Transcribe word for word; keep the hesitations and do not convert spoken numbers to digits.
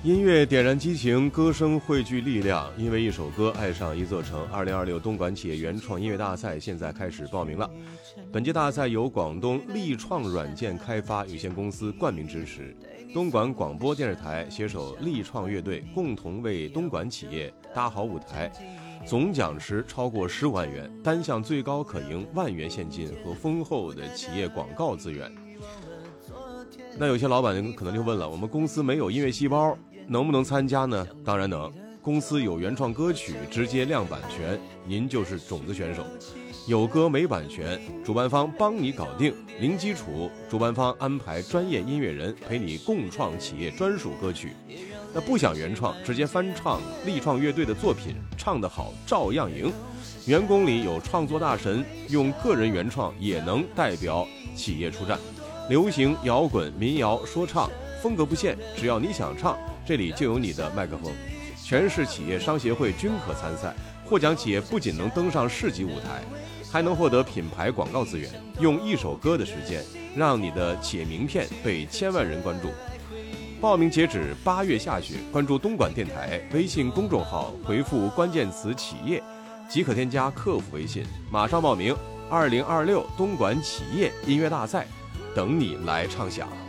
音乐点燃激情，歌声汇聚力量。因为一首歌爱上一座城。二零二六东莞企业原创音乐大赛现在开始报名了。本届大赛由广东力创软件开发有限公司冠名支持，东莞广播电视台携手力创乐队共同为东莞企业搭好舞台。总奖池超过十五万元，单项最高可赢万元现金和丰厚的企业广告资源。那有些老板可能就问了，我们公司没有音乐细胞，能不能参加呢？当然能，公司有原创歌曲直接亮版权，您就是种子选手。有歌没版权，主办方帮你搞定，零基础，主办方安排专业音乐人陪你共创企业专属歌曲。那不想原创，直接翻唱力创乐队的作品，唱得好照样赢。员工里有创作大神，用个人原创也能代表企业出战。流行、摇滚、民谣、说唱，风格不限，只要你想唱，这里就有你的麦克风。全市企业商协会均可参赛，获奖企业不仅能登上市级舞台，还能获得品牌广告资源。用一首歌的时间，让你的企业名片被千万人关注。报名截止八月下旬，关注东莞电台微信公众号，回复关键词企业即可添加客服微信，马上报名。二零二六东莞企业音乐大赛，等你来畅想。